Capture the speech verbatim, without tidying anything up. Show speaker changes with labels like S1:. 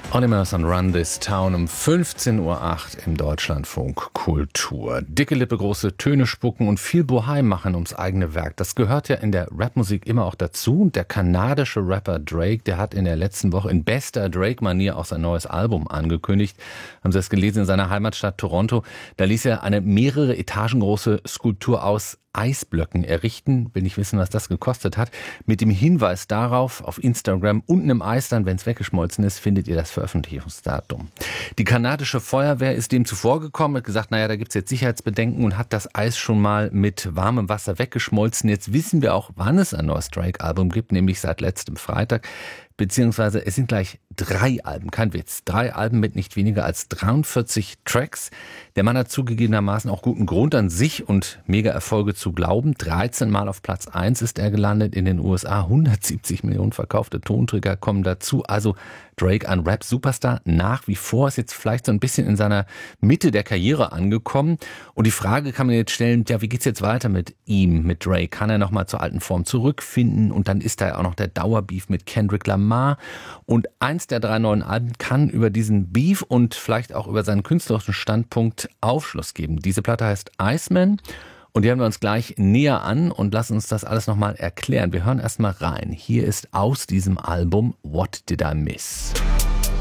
S1: Animals on Run This Town um fünfzehn Uhr acht im Deutschlandfunk Kultur. Dicke Lippe, große Töne spucken und viel Bohai machen ums eigene Werk. Das gehört ja in der Rapmusik immer auch dazu. Und der kanadische Rapper Drake, der hat in der letzten Woche in bester Drake-Manier auch sein neues Album angekündigt. Haben Sie das gelesen in seiner Heimatstadt Toronto? Da ließ er eine mehrere Etagen große Skulptur aus Eisblöcken errichten, will nicht wissen, was das gekostet hat, mit dem Hinweis darauf, auf Instagram, unten im Eis dann, wenn es weggeschmolzen ist, findet ihr das Veröffentlichungsdatum. Die kanadische Feuerwehr ist dem zuvorgekommen, hat gesagt, naja, da gibt es jetzt Sicherheitsbedenken und hat das Eis schon mal mit warmem Wasser weggeschmolzen. Jetzt wissen wir auch, wann es ein neues Drake-Album gibt, nämlich seit letztem Freitag. Beziehungsweise es sind gleich drei Alben, kein Witz, drei Alben mit nicht weniger als dreiundvierzig Tracks. Der Mann hat zugegebenermaßen auch guten Grund an sich und Mega-Erfolge zu glauben. dreizehn Mal auf Platz eins ist er gelandet in den U S A, hundertsiebzig Millionen verkaufte Tonträger kommen dazu. Also Drake, ein Rap-Superstar, nach wie vor, ist jetzt vielleicht so ein bisschen in seiner Mitte der Karriere angekommen. Und die Frage kann man jetzt stellen, ja, wie geht's jetzt weiter mit ihm, mit Drake? Kann er nochmal zur alten Form zurückfinden? Und dann ist da ja auch noch der Dauerbeef mit Kendrick Lamar. Und eins der drei neuen Alben kann über diesen Beef und vielleicht auch über seinen künstlerischen Standpunkt Aufschluss geben. Diese Platte heißt Iceman. Und die hören wir uns gleich näher an und lassen uns das alles nochmal erklären. Wir hören erstmal rein. Hier ist aus diesem Album What Did I Miss?